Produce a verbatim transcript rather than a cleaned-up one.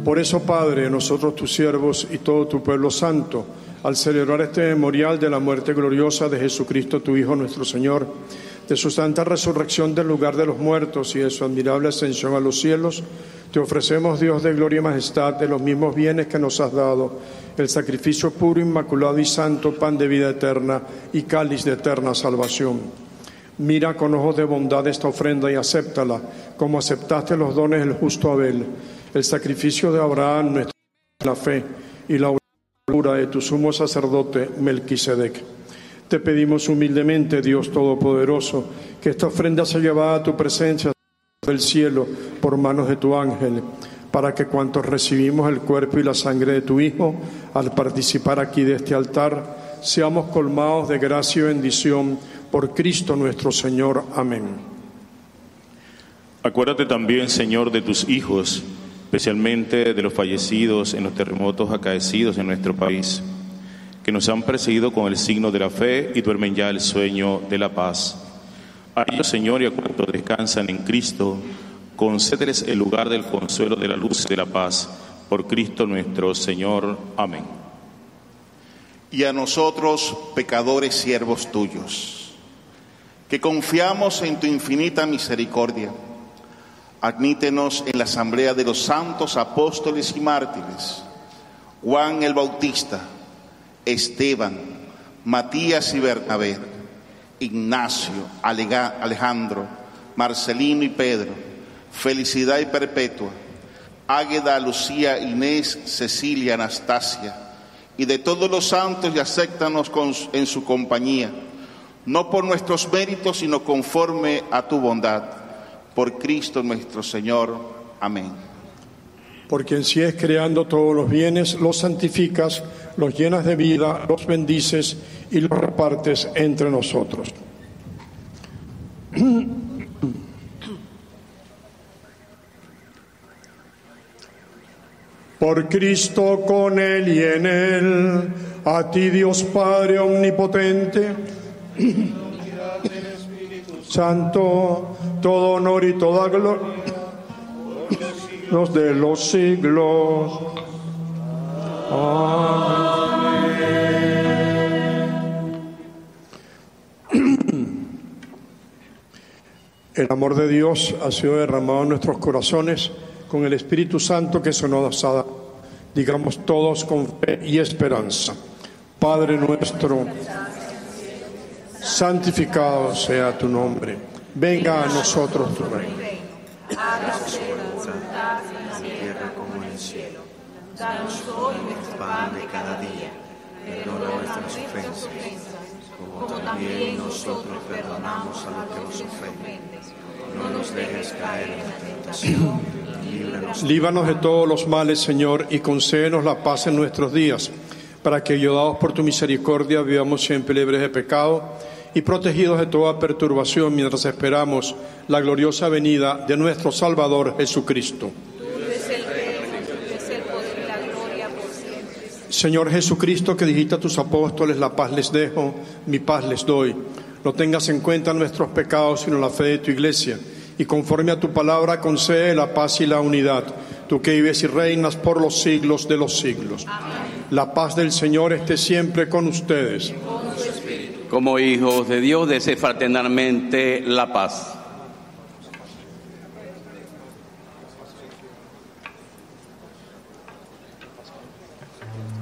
Por eso, Padre, nosotros tus siervos y todo tu pueblo santo, al celebrar este memorial de la muerte gloriosa de Jesucristo, tu Hijo nuestro Señor, de su santa resurrección del lugar de los muertos y de su admirable ascensión a los cielos, te ofrecemos, Dios de gloria y majestad, de los mismos bienes que nos has dado, el sacrificio puro, inmaculado y santo, pan de vida eterna y cáliz de eterna salvación. Mira con ojos de bondad esta ofrenda y acéptala, como aceptaste los dones del justo Abel, el sacrificio de Abraham, nuestra la fe, y la obra de tu sumo sacerdote Melquisedec. Te pedimos humildemente, Dios Todopoderoso, que esta ofrenda sea llevada a tu presencia del cielo por manos de tu ángel, para que cuantos recibimos el cuerpo y la sangre de tu Hijo, al participar aquí de este altar, seamos colmados de gracia y bendición por Cristo nuestro Señor. Amén. Acuérdate también, Señor, de tus hijos, especialmente de los fallecidos en los terremotos acaecidos en nuestro país, que nos han precedido con el signo de la fe y duermen ya el sueño de la paz. A ellos, Señor, y a cuantos descansan en Cristo, concédeles el lugar del consuelo, de la luz y de la paz, por Cristo nuestro Señor. Amén. Y a nosotros, pecadores siervos tuyos, que confiamos en tu infinita misericordia, admítenos en la asamblea de los santos apóstoles y mártires, Juan el Bautista, Esteban, Matías y Bernabé, Ignacio, Alejandro, Marcelino y Pedro, Felicidad y Perpetua, Águeda, Lucía, Inés, Cecilia, Anastasia, y de todos los santos, y acéptanos con, en su compañía, no por nuestros méritos, sino conforme a tu bondad, por Cristo nuestro Señor. Amén. Por quien sigues creando todos los bienes, los santificas, los llenas de vida, los bendices y los repartes entre nosotros. Por Cristo, con Él y en Él, a ti Dios Padre omnipotente, Santo, todo honor y toda gloria, los de los siglos. Amén. El amor de Dios ha sido derramado en nuestros corazones con el Espíritu Santo que se nos ha dado. Digamos todos con fe y esperanza: Padre nuestro, santificado sea tu nombre. Venga a nosotros tu reino. Hágase tu voluntad en la tierra como en el cielo. Danos hoy nuestro pan de cada día. Perdona nuestras ofensas, como también nosotros perdonamos a los que nos ofenden. No nos dejes caer en la tentación. Líbranos. Líbranos de todos los males, Señor, y concédenos la paz en nuestros días, para que, ayudados por tu misericordia, vivamos siempre libres de pecado y protegidos de toda perturbación, mientras esperamos la gloriosa venida de nuestro Salvador Jesucristo. Tuyo es el reino, tuyo es el poder y la gloria por siempre. Señor Jesucristo, que dijiste a tus apóstoles: la paz les dejo, mi paz les doy. No tengas en cuenta nuestros pecados, sino la fe de tu Iglesia, y conforme a tu palabra concede la paz y la unidad, tú que vives y reinas por los siglos de los siglos. Amén. La paz del Señor esté siempre con ustedes. Como hijos de Dios, desee fraternalmente la paz.